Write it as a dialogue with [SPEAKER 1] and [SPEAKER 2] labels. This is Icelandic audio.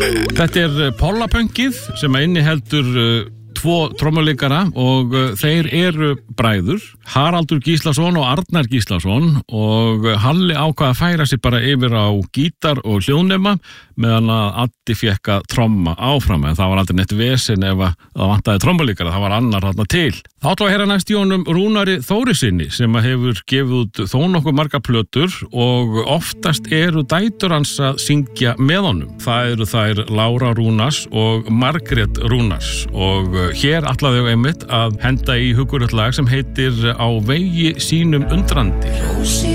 [SPEAKER 1] Þetta Pollapönkið sem inniheldur tvo trommuleikara og þeir eru bræður, Haraldur Gíslason og Arnar Gíslason, og Halli ákvað að færa sig bara yfir á gítar og hljóðnema meðan að Addi fékk að tromma áfram, en það var aldrei neitt vesen ef að það vantaði trommuleikara, það var annar þarna til. Þá ætlum við að heyra næst í honum Rúnari Þórisinni sem að hefur gefið út þó nokkuð margar plötur og oftast eru dætur hans að syngja með honum. Það eru þær Lára Rúnars og Margrét Rúnars og hér ætlaðu þau einmitt að henda í hugurlegt lag sem heitir Á vegi sínum undrandi.